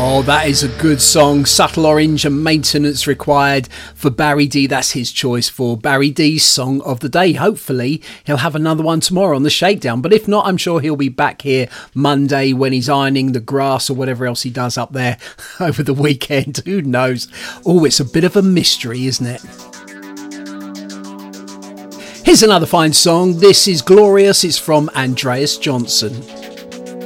Oh, that is a good song. Subtle Orange and Maintenance Required for Barry D. That's his choice for Barry D's Song of the Day. Hopefully he'll have another one tomorrow on the Shakedown, but if not, I'm sure he'll be back here Monday when he's ironing the grass or whatever else he does up there over the weekend. Who knows? Oh, it's a bit of a mystery, isn't it? Here's another fine song. This is Glorious. It's from Andreas Johnson.